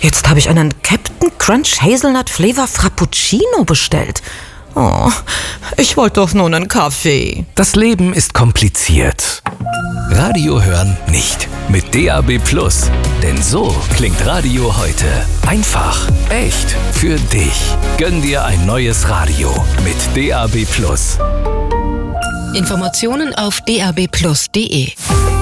Jetzt habe ich einen Captain Crunch Hazelnut Flavor Frappuccino bestellt. Oh, ich wollte doch nur einen Kaffee. Das Leben ist kompliziert. Radio hören nicht. Mit DAB+. Denn so klingt Radio heute. Einfach, echt, für dich. Gönn dir ein neues Radio mit DAB+. Informationen auf dabplus.de.